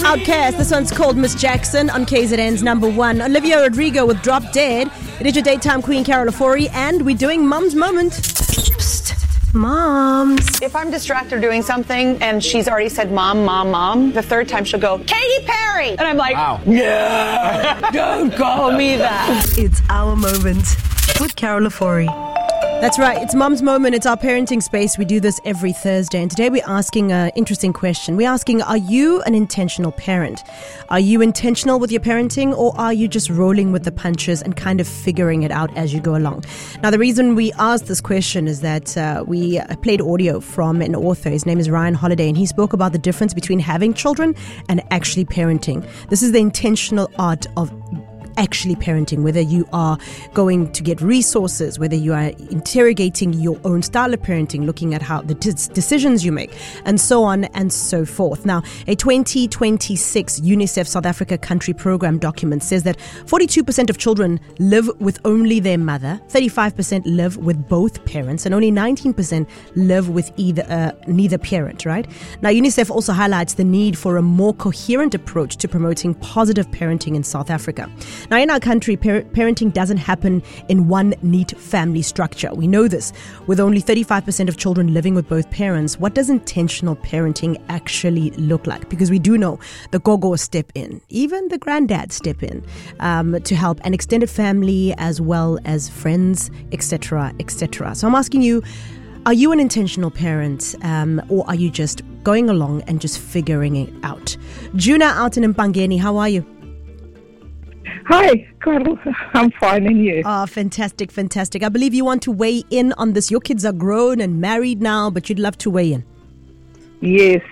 Outcast. This one's called Miss Jackson on KZN's number one. Olivia Rodrigo with Drop Dead. It is your daytime queen, Carol Ofori, and we're doing Mom's Moment. Psst, moms. If I'm distracted doing something and she's already said mom, mom, mom, the third time she'll go, Katy Perry! And I'm like, wow. Yeah, don't call me that. It's our moment with Carol Ofori. That's right. It's Mom's Moment. It's our parenting space. We do this every Thursday. And today we're asking an interesting question. We're asking, are you an intentional parent? Are you intentional with your parenting, or are you just rolling with the punches and kind of figuring it out as you go along? Now, the reason we asked this question is that we played audio from an author. His name is Ryan Holiday, and he spoke about the difference between having children and actually parenting. This is the intentional art of actually parenting, whether you are going to get resources, whether you are interrogating your own style of parenting, looking at how the decisions you make, and so on and so forth. Now, a 2026 UNICEF South Africa country program document says that 42% of children live with only their mother, 35% live with both parents, and only 19% live with neither parent, right? Now, UNICEF also highlights the need for a more coherent approach to promoting positive parenting in South Africa. Now, in our country, parenting doesn't happen in one neat family structure. We know this. With only 35% of children living with both parents, what does intentional parenting actually look like? Because we do know the gogo step in, even the granddad step in to help an extended family as well as friends, etc., etc. So I'm asking you, are you an intentional parent, or are you just going along and just figuring it out? Juna out in Mpangeni, how are you? Hi, Carol. I'm fine, and you? Oh, fantastic, fantastic. I believe you want to weigh in on this. Your kids are grown and married now, but you'd love to weigh in. Yes.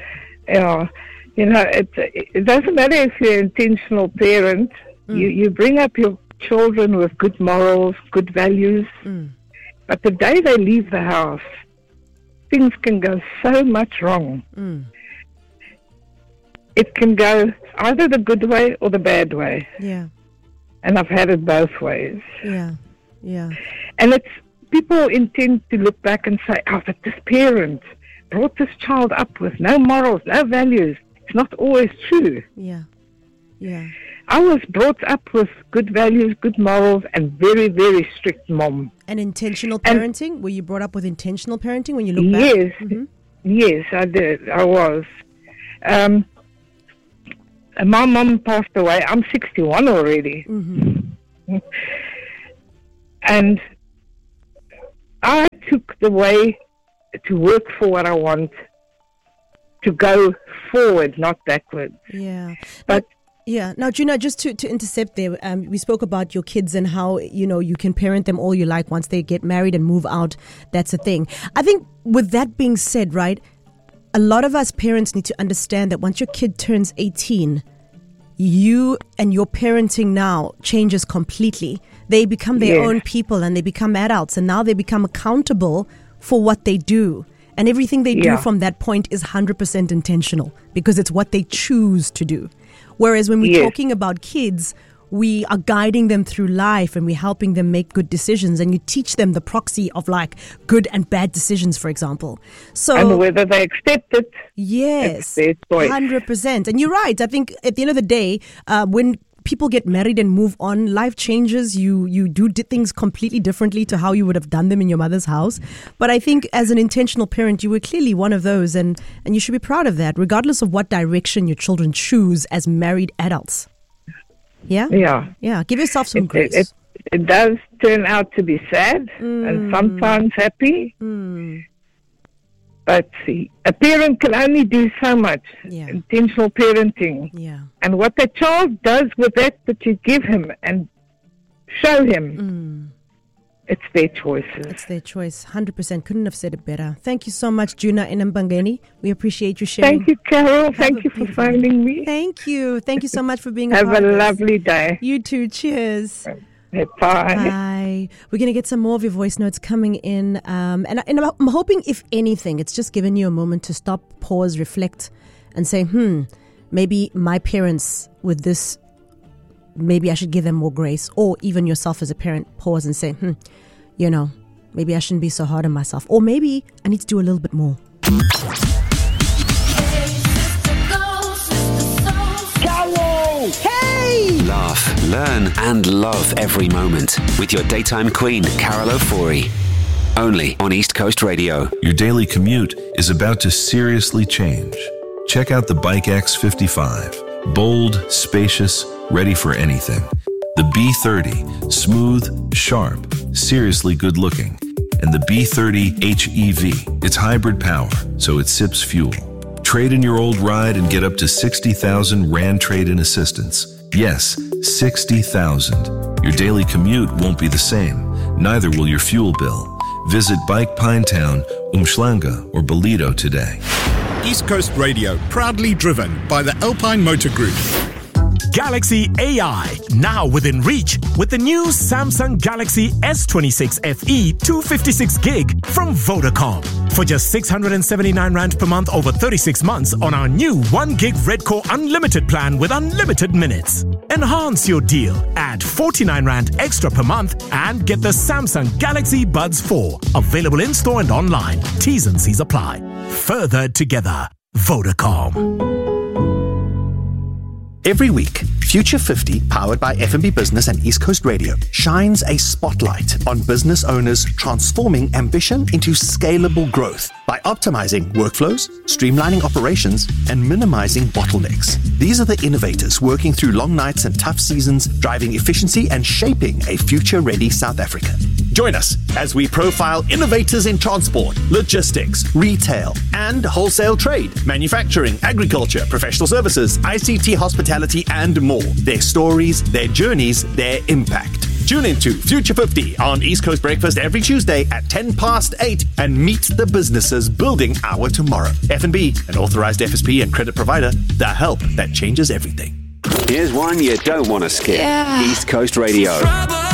It doesn't matter if you're an intentional parent. You bring up your children with good morals, good values. But the day they leave the house, things can go so much wrong. It can go either the good way or the bad way. Yeah. And I've had it both ways. Yeah. And it's people intend to look back and say, oh, but this parent brought this child up with no morals, no values. It's not always true. Yeah. I was brought up with good values, good morals, and very, very strict mom. And intentional parenting? Were you brought up with intentional parenting when you look back? Yes. Yes, I did. I was. My mom passed away. I'm 61 already. And I took the way to work for what I want, to go forward, not backwards. Yeah. But Now, Juna, just to intercept there, we spoke about your kids and how, you can parent them all you like once they get married and move out. That's a thing. I think with that being said, right, a lot of us parents need to understand that once your kid turns 18, you and your parenting now changes completely. They become their own people and they become adults, and now they become accountable for what they do. And everything they do from that point is 100% intentional because it's what they choose to do. Whereas when we're talking about kids, we are guiding them through life and we're helping them make good decisions, and you teach them the proxy of like good and bad decisions, for example. So, and whether they accept it, yes, it's their choice. 100%. And you're right. I think at the end of the day, when people get married and move on, life changes. You do things completely differently to how you would have done them in your mother's house. But I think as an intentional parent, you were clearly one of those, and you should be proud of that, regardless of what direction your children choose as married adults. Yeah. Give yourself some grace. It does turn out to be sad and sometimes happy. But see, a parent can only do so much. Intentional parenting. And what the child does with that you give him and show him, it's their choices. It's their choice. 100%. Couldn't have said it better. Thank you so much, Juna in Mpangeni. We appreciate you sharing. Thank you, Carol. Thank you for phoning me. Thank you. Thank you so much for being a part of this. Have a lovely day. You too. Cheers. Bye. Bye. We're going to get some more of your voice notes coming in. And I'm hoping, if anything, it's just given you a moment to stop, pause, reflect, and say, maybe my parents with this, maybe I should give them more grace. Or even yourself as a parent, pause and say, maybe I shouldn't be so hard on myself. Or maybe I need to do a little bit more. learn and love every moment with your daytime queen, Carol Ofori. Only on East Coast Radio. Your daily commute is about to seriously change. Check out the Bike X55. Bold, spacious, ready for anything. The B30, smooth, sharp, seriously good looking. And the B30 HEV, it's hybrid power, so it sips fuel. Trade in your old ride and get up to 60,000 Rand trade-in assistance. Yes, 60,000. Your daily commute won't be the same. Neither will your fuel bill. Visit Bike Pinetown, Umhlanga, or Bolido today. East Coast Radio, proudly driven by the Alpine Motor Group. Galaxy AI, now within reach with the new Samsung Galaxy S26 FE 256 gig from Vodacom. For just 679 Rand per month over 36 months on our new 1 gig Red Core Unlimited plan with unlimited minutes. Enhance your deal, add 49 Rand extra per month and get the Samsung Galaxy Buds 4. Available in-store and online. T's and C's apply. Further together, Vodacom. Every week, Future 50, powered by F&B Business and East Coast Radio, shines a spotlight on business owners transforming ambition into scalable growth by optimizing workflows, streamlining operations, and minimizing bottlenecks. These are the innovators working through long nights and tough seasons, driving efficiency and shaping a future-ready South Africa. Join us as we profile innovators in transport, logistics, retail, and wholesale trade, manufacturing, agriculture, professional services, ICT, hospitality, and more. Their stories, their journeys, their impact. Tune into Future 50 on East Coast Breakfast every Tuesday at 8:10 and meet the businesses building our tomorrow. F&B, an authorized FSP and credit provider, the help that changes everything. Here's one you don't want to skip. East Coast Radio.